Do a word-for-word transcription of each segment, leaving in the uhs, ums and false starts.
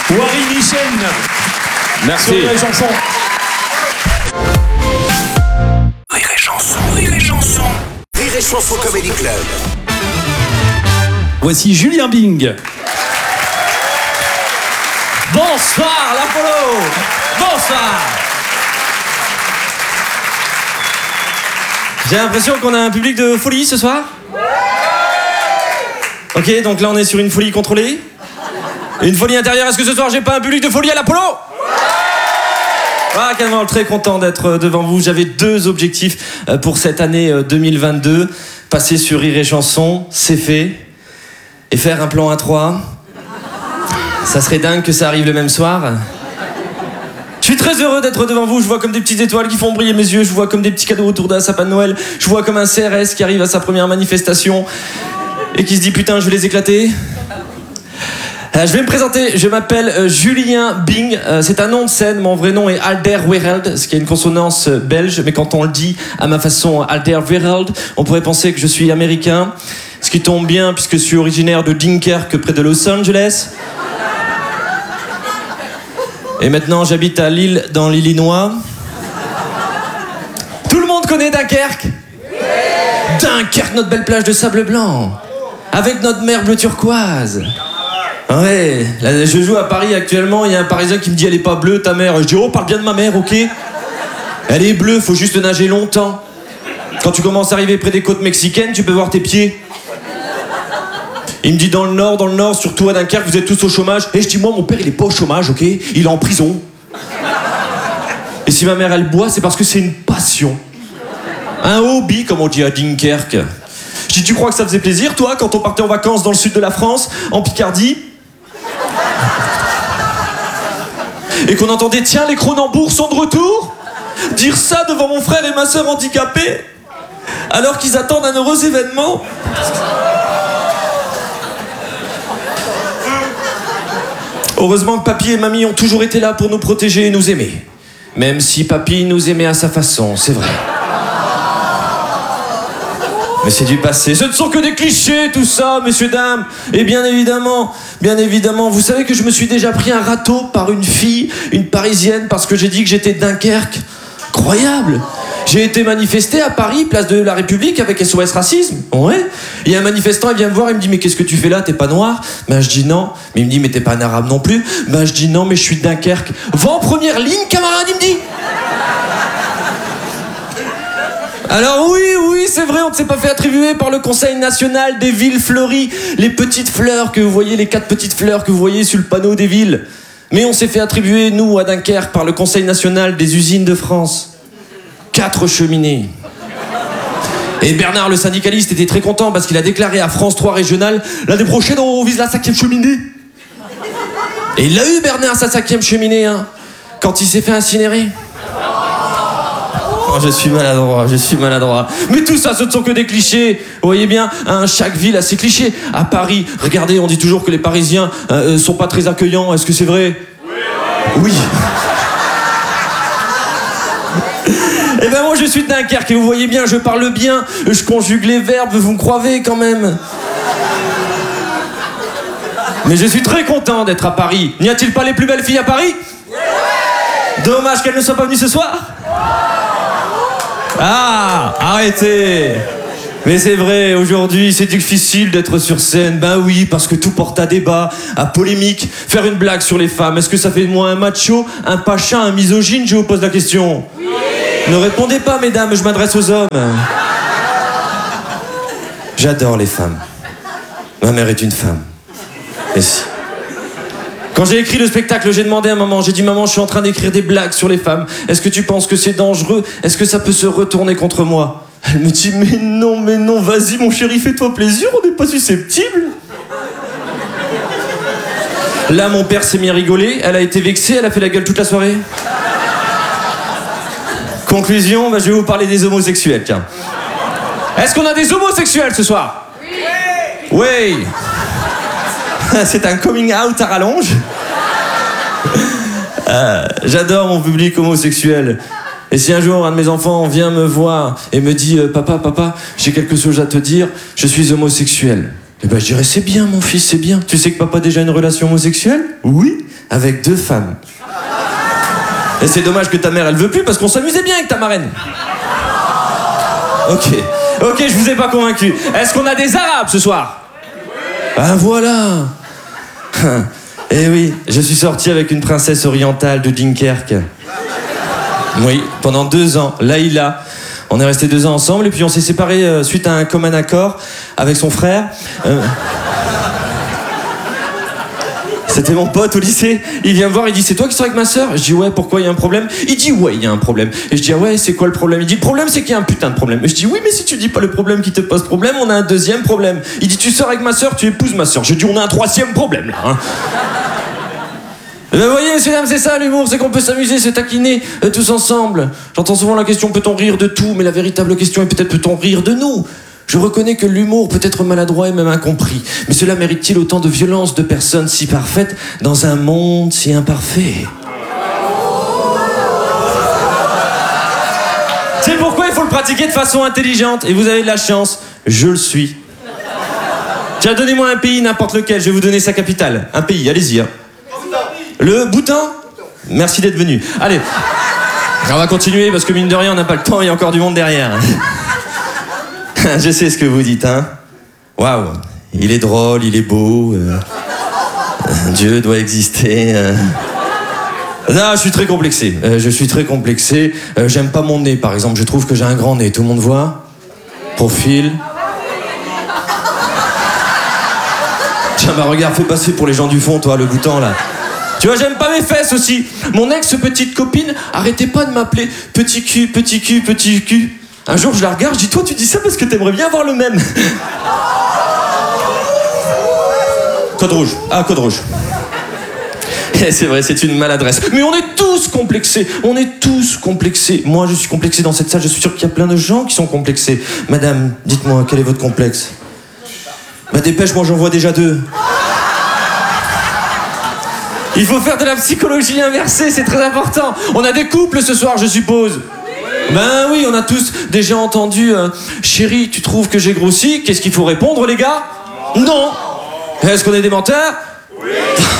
Wari Michel. Merci. Rire et chanson. Rire et chanson, rire et chanson. Rire et chanson Comedy Club. Voici Julien Bing. Bonsoir l'Apollo. Bonsoir. J'ai l'impression qu'on a un public de folie ce soir. Ok, donc là on est sur une folie contrôlée. Une folie intérieure. Est-ce que ce soir j'ai pas un public de folie à l'Apollo? Ah, carrément, très content d'être devant vous. J'avais deux objectifs pour cette année deux mille vingt-deux. Passer sur Rire et Chanson, c'est fait. Et faire un plan à trois. Ça serait dingue que ça arrive le même soir. Je suis très heureux d'être devant vous. Je vois comme des petites étoiles qui font briller mes yeux. Je vois comme des petits cadeaux autour d'un sapin de Noël. Je vois comme un C R S qui arrive à sa première manifestation et qui se dit putain, je vais les éclater. Euh, je vais me présenter, je m'appelle euh, Julien Bing, euh, c'est un nom de scène, mon vrai nom est Alder Weireld, ce qui est une consonance euh, belge, mais quand on le dit à ma façon Alder Weireld, on pourrait penser que je suis américain, ce qui tombe bien puisque je suis originaire de Dunkerque près de Los Angeles. Et maintenant j'habite à Lille dans l'Illinois. Tout le monde connaît Dunkerque? Dunkerque, notre belle plage de sable blanc, avec notre mer bleu turquoise. Ouais, là, je joue à Paris actuellement, il y a un Parisien qui me dit elle est pas bleue ta mère. Je dis oh, parle bien de ma mère, ok? Elle est bleue, faut juste nager longtemps. Quand tu commences à arriver près des côtes mexicaines, tu peux voir tes pieds. Il me dit dans le nord, dans le nord, surtout à Dunkerque, vous êtes tous au chômage. Et je dis moi mon père il est pas au chômage, ok? Il est en prison. Et si ma mère elle boit, c'est parce que c'est une passion. Un hobby comme on dit à Dunkerque. Je dis tu crois que ça faisait plaisir toi quand on partait en vacances dans le sud de la France, en Picardie? Et qu'on entendait tiens les Cronenbourg sont de retour? Dire ça devant mon frère et ma sœur handicapés alors qu'ils attendent un heureux événement. Heureusement que papy et mamie ont toujours été là pour nous protéger et nous aimer. Même si papy nous aimait à sa façon, c'est vrai. Mais c'est du passé. Ce ne sont que des clichés, tout ça, messieurs, dames. Et bien évidemment, bien évidemment, vous savez que je me suis déjà pris un râteau par une fille, une Parisienne, parce que j'ai dit que j'étais de Dunkerque. Incroyable. J'ai été manifesté à Paris, place de la République, avec S O S Racisme. Ouais. Il y a un manifestant, il vient me voir, il me dit mais qu'est-ce que tu fais là, t'es pas noir? Ben je dis non. Mais il me dit mais t'es pas un arabe non plus? Ben je dis non, mais je suis de Dunkerque. Va en première ligne, camarade, il me dit. Alors oui, oui, c'est vrai, on ne s'est pas fait attribuer par le Conseil national des villes fleuries les petites fleurs que vous voyez, les quatre petites fleurs que vous voyez sur le panneau des villes. Mais on s'est fait attribuer, nous, à Dunkerque, par le Conseil national des usines de France. Quatre cheminées. Et Bernard, le syndicaliste, était très content parce qu'il a déclaré à France trois Régional l'année prochaine, on vise la cinquième cheminée. Et il a eu, Bernard, sa cinquième cheminée, hein, quand il s'est fait incinérer. Oh, je suis maladroit, je suis maladroit. Mais tout ça, ce ne sont que des clichés. Vous voyez bien, hein, chaque ville a ses clichés. À Paris, regardez, on dit toujours que les Parisiens euh, sont pas très accueillants. Est-ce que c'est vrai? Oui. Eh ben moi, je suis de Dunkerque et vous voyez bien, je parle bien, je conjugue les verbes, vous me croyez quand même. Mais je suis très content d'être à Paris. N'y a-t-il pas les plus belles filles à Paris? Dommage qu'elles ne soient pas venues ce soir. Ah, arrêtez. Mais c'est vrai, aujourd'hui, c'est difficile d'être sur scène. Ben oui, parce que tout porte à débat, à polémique. Faire une blague sur les femmes, est-ce que ça fait de moi un macho, un pacha, un misogyne? Je vous pose la question. Oui. Ne répondez pas, mesdames, je m'adresse aux hommes. J'adore les femmes. Ma mère est une femme. Et si. Quand j'ai écrit le spectacle, j'ai demandé à maman, j'ai dit maman, je suis en train d'écrire des blagues sur les femmes. Est-ce que tu penses que c'est dangereux? Est-ce que ça peut se retourner contre moi? Elle me dit mais non, mais non, vas-y mon chéri, fais-toi plaisir, on n'est pas susceptible. Là, mon père s'est mis à rigoler, elle a été vexée, elle a fait la gueule toute la soirée. Conclusion, bah, je vais vous parler des homosexuels, tiens. Est-ce qu'on a des homosexuels ce soir? Oui. Oui. C'est un coming out à rallonge. euh, J'adore mon public homosexuel. Et si un jour un de mes enfants vient me voir et me dit euh, papa, papa, j'ai quelque chose à te dire, je suis homosexuel. Eh ben, je dirais, c'est bien, mon fils, c'est bien. Tu sais que papa a déjà une relation homosexuelle? Oui, avec deux femmes. Et c'est dommage que ta mère, elle veut plus, parce qu'on s'amusait bien avec ta marraine. Ok, ok, je vous ai pas convaincu. Est-ce qu'on a des Arabes ce soir? Ah, voilà. Eh oui, je suis sorti avec une princesse orientale de Dunkerque. Oui, pendant deux ans, Laïla. On est restés deux ans ensemble et puis on s'est séparés euh, suite à un commun accord avec son frère. Euh... C'était mon pote au lycée. Il vient me voir, il dit, c'est toi qui sors avec ma sœur? Je dis, ouais, pourquoi, il y a un problème? Il dit, ouais, il y a un problème. Et je dis, ah ouais, c'est quoi le problème? Il dit, le problème, c'est qu'il y a un putain de problème. Et je dis, oui, mais si tu dis pas le problème qui te pose problème, on a un deuxième problème. Il dit, tu sors avec ma sœur, tu épouses ma sœur. Je dis, on a un troisième problème là. Hein. Eh ben, vous voyez, messieurs, dames, c'est ça l'humour, c'est qu'on peut s'amuser, se taquiner euh, tous ensemble. J'entends souvent la question, peut-on rire de tout? Mais la véritable question est peut-être, peut-on rire de nous? Je reconnais que l'humour peut être maladroit et même incompris. Mais cela mérite-t-il autant de violence de personnes si parfaites dans un monde si imparfait? C'est pourquoi il faut le pratiquer de façon intelligente. Et vous avez de la chance, je le suis. Tiens, donnez-moi un pays, n'importe lequel, je vais vous donner sa capitale. Un pays, allez-y. Hein. Le Bhoutan? Merci d'être venu. Allez, on va continuer parce que mine de rien, on n'a pas le temps, il y a encore du monde derrière. Je sais ce que vous dites, hein. Waouh, il est drôle, il est beau. Euh... Dieu doit exister. Euh... Non, je suis très complexé. Euh, je suis très complexé. Euh, j'aime pas mon nez, par exemple. Je trouve que j'ai un grand nez. Tout le monde voit? Profil. Tiens, bah regarde, fais passer pour les gens du fond, toi, le Bhoutan, là. Tu vois, j'aime pas mes fesses aussi. Mon ex-petite copine arrêtait pas de m'appeler petit cul, petit cul, petit cul. Un jour, je la regarde, je dis, toi, tu dis ça parce que t'aimerais bien avoir le même. Code rouge. Ah, code rouge. Et c'est vrai, c'est une maladresse. Mais on est tous complexés. On est tous complexés. Moi, je suis complexé dans cette salle. Je suis sûr qu'il y a plein de gens qui sont complexés. Madame, dites-moi, quel est votre complexe? Bah, dépêche, moi, j'en vois déjà deux. Il faut faire de la psychologie inversée, c'est très important. On a des couples ce soir, je suppose. Ben oui, on a tous déjà entendu euh, chérie, tu trouves que j'ai grossi? Qu'est-ce qu'il faut répondre, les gars? Non. Est-ce qu'on est des menteurs? Oui.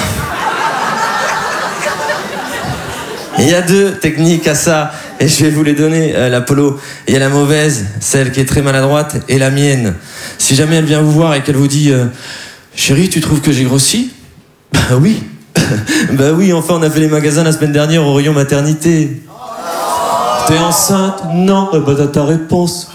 Il y a deux techniques à ça, et je vais vous les donner, euh, l'Apollo. Il y a la mauvaise, celle qui est très maladroite, et la mienne. Si jamais elle vient vous voir et qu'elle vous dit euh, chérie, tu trouves que j'ai grossi? Ben oui. Bah oui, enfin on a fait les magasins la semaine dernière au rayon maternité. T'es enceinte? Non. Eh bah t'as ta réponse.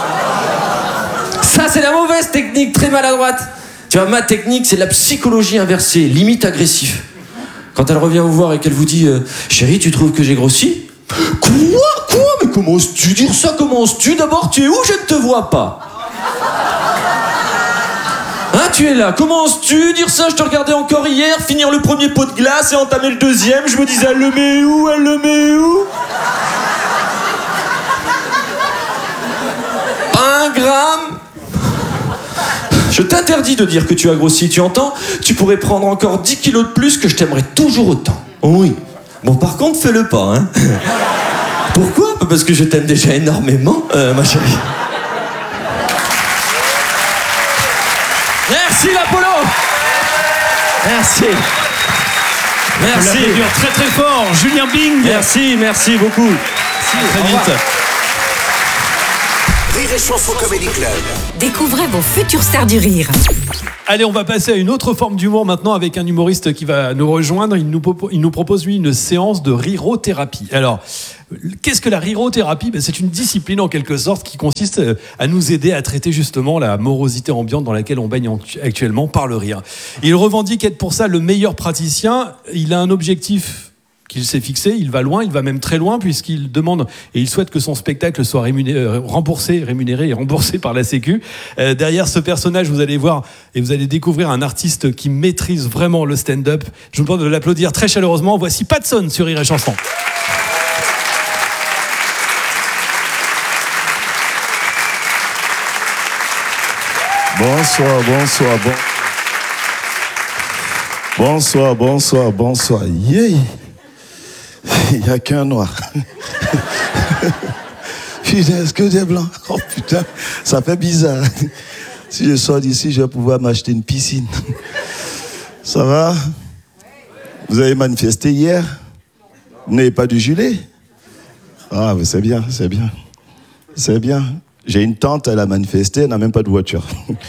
Ça c'est la mauvaise technique, très maladroite. Tu vois, ma technique c'est la psychologie inversée, limite agressif. Quand elle revient vous voir et qu'elle vous dit euh, chérie, tu trouves que j'ai grossi? Quoi? Quoi? Mais comment oses-tu dire ça? Comment oses-tu? D'abord tu es où? Je ne te vois pas. Hein, tu es là, comment oses-tu dire ça? Je te regardais encore hier, finir le premier pot de glace et entamer le deuxième. Je me disais, elle le met où? Elle le met où? Un gramme. Je t'interdis de dire que tu as grossi, tu entends? Tu pourrais prendre encore dix kilos de plus que je t'aimerais toujours autant. Oui. Bon, par contre, fais-le pas, hein. Pourquoi? Parce que je t'aime déjà énormément, euh, ma chérie. Merci l'Apollo. Merci. Merci. Très très fort, Julien Bing. Merci, merci beaucoup. Merci, très vite. Rire et Chanson Comedy Club. Découvrez vos futures stars du rire. Allez, on va passer à une autre forme d'humour maintenant avec un humoriste qui va nous rejoindre. Il nous, propose, il nous propose, lui, une séance de rirothérapie. Alors, qu'est-ce que la rirothérapie? Ben, c'est une discipline, en quelque sorte, qui consiste à nous aider à traiter justement la morosité ambiante dans laquelle on baigne actuellement par le rire. Il revendique être pour ça le meilleur praticien. Il a un objectif qu'il s'est fixé, il va loin, il va même très loin, puisqu'il demande et il souhaite que son spectacle soit rémunéré, remboursé, rémunéré et remboursé par la Sécu. Euh, derrière ce personnage, vous allez voir et vous allez découvrir un artiste qui maîtrise vraiment le stand-up. Je vous demande de l'applaudir très chaleureusement. Voici Patson sur Rire et Chanson. Bonsoir, bonsoir, bon... bonsoir, bonsoir, bonsoir. Yeah. Il n'y a qu'un noir. Putain, est-ce que des blancs? Oh putain, ça fait bizarre. Si je sors d'ici, je vais pouvoir m'acheter une piscine. Ça va? Vous avez manifesté hier? Vous n'avez pas de gilet? Ah, mais c'est bien, c'est bien. C'est bien. J'ai une tante, elle a manifesté, elle n'a même pas de voiture.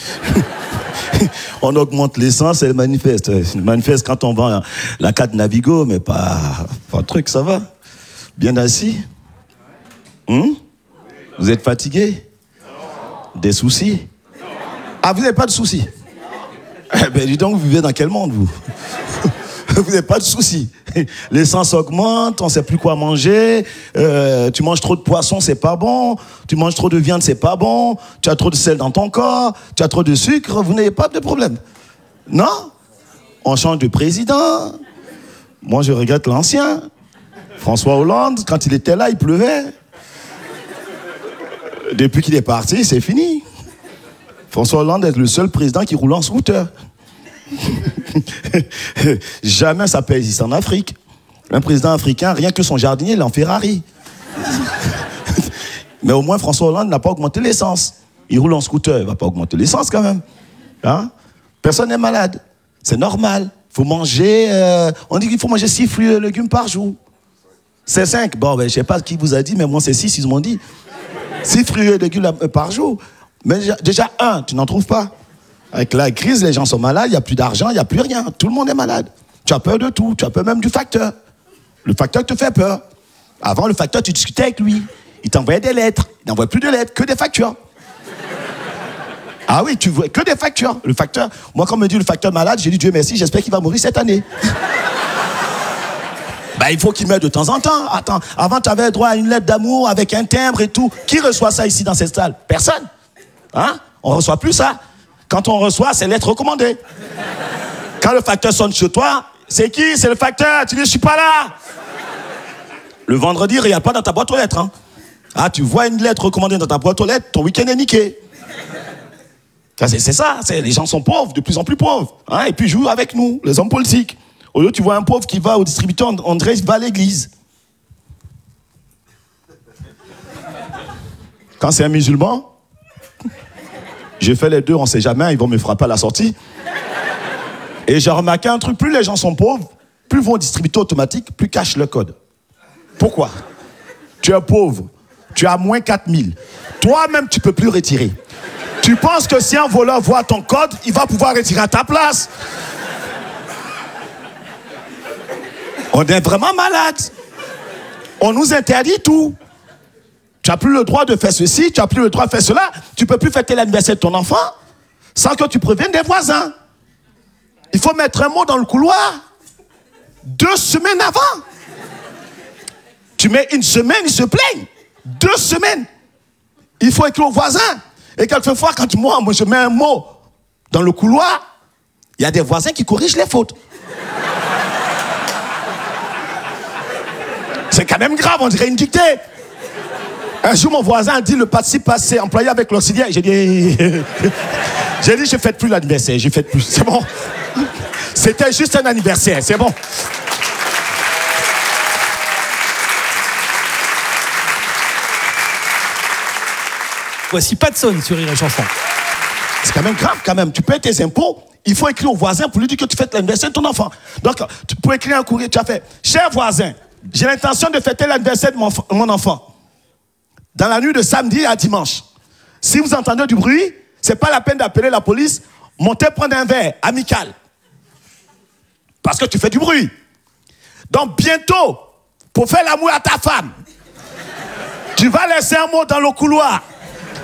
On augmente l'essence, elle manifeste. Elle manifeste quand on vend la carte Navigo, mais pas, pas un truc, ça va? Bien assis? Hum? Vous êtes fatigué? Des soucis? Ah, vous n'avez pas de soucis? Eh bien, dis donc, vous vivez dans quel monde, vous? Vous n'avez pas de soucis. L'essence augmente, on ne sait plus quoi manger. Euh, tu manges trop de poisson, c'est pas bon. Tu manges trop de viande, c'est pas bon. Tu as trop de sel dans ton corps. Tu as trop de sucre. Vous n'avez pas de problème. Non? On change de président. Moi, je regrette l'ancien. François Hollande, quand il était là, il pleuvait. Depuis qu'il est parti, c'est fini. François Hollande est le seul président qui roule en scooter. Jamais ça peut exister en Afrique. Un président africain, rien que son jardinier, il est en Ferrari. Mais au moins, François Hollande n'a pas augmenté l'essence. Il roule en scooter, il ne va pas augmenter l'essence quand même. Hein? Personne n'est malade. C'est normal. Il faut manger, euh, on dit qu'il faut manger six fruits et légumes par jour. C'est cinq. Bon, ben, je ne sais pas qui vous a dit, mais moi, c'est six, ils m'ont dit. Six fruits et légumes par jour. Mais déjà, déjà un, tu n'en trouves pas. Avec la crise, les gens sont malades, il n'y a plus d'argent, il n'y a plus rien. Tout le monde est malade. Tu as peur de tout, tu as peur même du facteur. Le facteur te fait peur. Avant, le facteur, tu discutais avec lui. Il t'envoyait des lettres. Il n'envoie plus de lettres, que des factures. Ah oui, tu vois, que des factures. Le facteur, moi, quand on me dit le facteur malade, j'ai dit Dieu merci, j'espère qu'il va mourir cette année. Ben, il faut qu'il meure de temps en temps. Attends, avant, tu avais droit à une lettre d'amour avec un timbre et tout. Qui reçoit ça ici dans cette salle? Personne. Hein? On ne reçoit plus ça. Quand on reçoit, c'est lettre recommandée. Quand le facteur sonne chez toi, c'est qui? C'est le facteur. Tu dis, je suis pas là. Le vendredi, regarde pas dans ta boîte aux lettres. Hein. Ah, tu vois une lettre recommandée dans ta boîte aux lettres, ton week-end est niqué. C'est, c'est ça. C'est, les gens sont pauvres, de plus en plus pauvres. Hein, et puis jouent avec nous, les hommes politiques. Au lieu, tu vois un pauvre qui va au distributeur, on dirait qu'il va à l'église. Quand c'est un musulman, j'ai fait les deux, on ne sait jamais, ils vont me frapper à la sortie. Et j'ai remarqué un truc, plus les gens sont pauvres, plus ils vont au distributeur automatique, plus cachent le code. Pourquoi? Tu es pauvre, tu as moins quatre mille. Toi-même, tu ne peux plus retirer. Tu penses que si un voleur voit ton code, il va pouvoir retirer à ta place? On est vraiment malade. On nous interdit tout. Tu n'as plus le droit de faire ceci, tu n'as plus le droit de faire cela. Tu ne peux plus fêter l'anniversaire de ton enfant sans que tu préviennes des voisins. Il faut mettre un mot dans le couloir deux semaines avant. Tu mets une semaine, ils se plaignent. Deux semaines. Il faut écrire aux voisins. Et quelquefois, quand moi, moi je mets un mot dans le couloir, il y a des voisins qui corrigent les fautes. C'est quand même grave, on dirait une dictée. Un jour, mon voisin a dit le participe passé employé avec l'auxiliaire. J'ai dit, j'ai dit, je ne fête plus l'anniversaire, je ne fête plus. C'est bon. C'était juste un anniversaire, c'est bon. Voici Patson sur Rire et Chanson. C'est quand même grave, quand même. Tu payes tes impôts, il faut écrire au voisin pour lui dire que tu fêtes l'anniversaire de ton enfant. Donc, tu peux écrire un courrier, tu as fait « Cher voisin, j'ai l'intention de fêter l'anniversaire de mon, mon enfant. Dans la nuit de samedi à dimanche. Si vous entendez du bruit, c'est pas la peine d'appeler la police. Montez prendre un verre, amical. Parce que tu fais du bruit. Donc bientôt, pour faire l'amour à ta femme, tu vas laisser un mot dans le couloir.